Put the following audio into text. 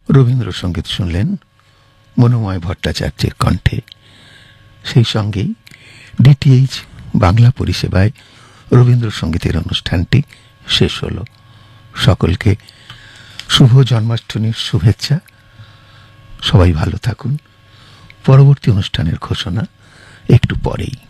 রবীন্দ্রসঙ্গীত শুনলেন মনোময় ভট্টাচার্যের কণ্ঠে। সেই সঙ্গেই ডিটিএইচ বাংলা পরিষেবায় রবীন্দ্রসঙ্গীতের অনুষ্ঠানটি শেষ হল। সকলকে শুভ জন্মাষ্টমীর শুভেচ্ছা। সবাই ভালো থাকুন। পরবর্তী অনুষ্ঠানের ঘোষণা একটু পরেই।